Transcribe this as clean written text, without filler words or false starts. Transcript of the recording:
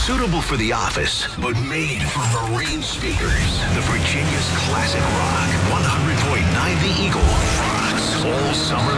Suitable for the office, but made for marine speakers. The Virginia's classic rock, 100.9 The Eagle, rocks all summer